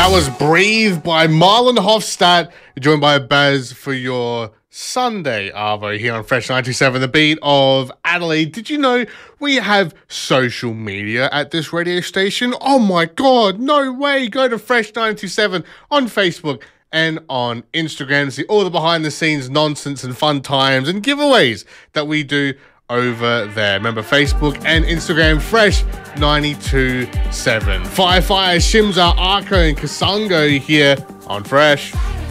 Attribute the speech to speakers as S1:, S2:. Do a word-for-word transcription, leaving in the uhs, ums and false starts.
S1: That was Breathe by Marlon Hofstadt, joined by Baz for your Sunday Arvo here on Fresh ninety-seven, the beat of Adelaide. Did you know we have social media at this radio station? Oh my God, no way. Go to Fresh ninety-seven on Facebook and on Instagram. See all the behind the scenes nonsense and fun times and giveaways that we do over there. Remember, Facebook and Instagram, Fresh ninety-two point seven. Fire Fire, Shimza, Arco, and Kasango here on Fresh.